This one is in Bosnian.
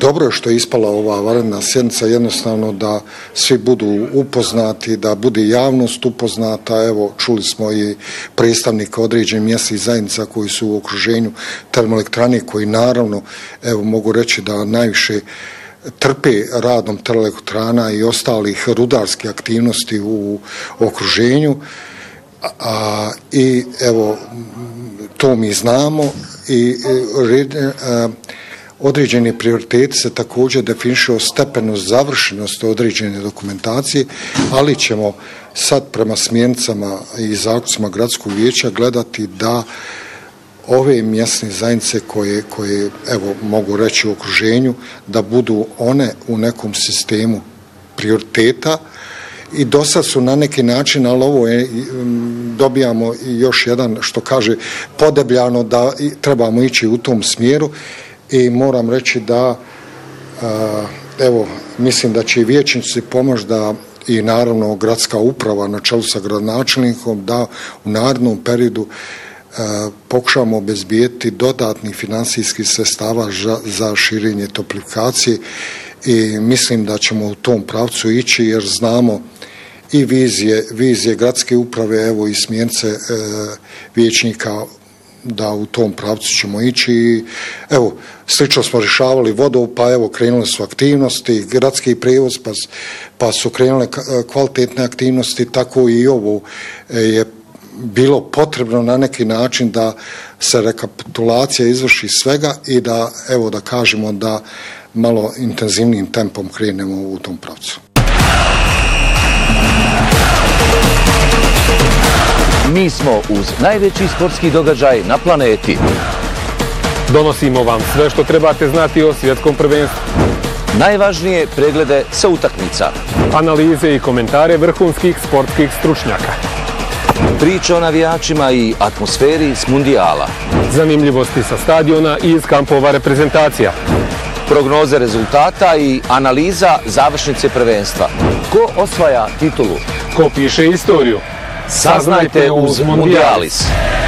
dobro je što je ispala ova vanredna sjednica, jednostavno da svi budu upoznati, da bude javnost upoznata. Evo, čuli smo i predstavnika određenih mjesnih zajednica koji su u okruženju termoelektrane, koji naravno, evo mogu reći da najviše trpe radom termoelektrana i ostalih rudarskih aktivnosti u okruženju. I evo, to mi znamo i određeni prioriteti se također definišu o stepenost završenosti određene dokumentacije, ali ćemo sad prema smjernicama i zaključcima gradskog vijeća gledati da ove mjesne zajednice koje evo mogu reći u okruženju, da budu one u nekom sistemu prioriteta. I do sad su na neki način, ali ovo je, dobijamo još jedan, što kaže, podebljano da trebamo ići u tom smjeru i moram reći da, evo, mislim da će i vijećnici pomoći da i naravno gradska uprava na čelu sa gradonačelnikom da u narednom periodu pokušamo obezbijeti dodatnih financijskih sredstava za širenje toplifikacije i mislim da ćemo u tom pravcu ići jer znamo i vizije gradske uprave, evo i smjernice vijećnika da u tom pravcu ćemo ići. I evo, slično smo rješavali vodu, pa evo krenule su aktivnosti, gradski prijevoz, pa su krenule kvalitetne aktivnosti, tako i ovo je bilo potrebno na neki način da se rekapitulacija izvrši svega i da, evo da kažemo da malo intenzivnijim tempom krenemo u tom pravcu. Mi smo uz najveći sportski događaj na planeti. Donosimo vam sve što trebate znati o svjetskom prvenstvu. Najvažnije preglede sa utakmica. Analize i komentare vrhunskih sportskih stručnjaka. Priče o navijačima i atmosferi s mundijala. Zanimljivosti sa stadiona i iz kampova reprezentacija. Prognoze rezultata i analiza završnice prvenstva. Ko osvaja titulu? Ko piše istoriju? Saznajte uz Mundialis.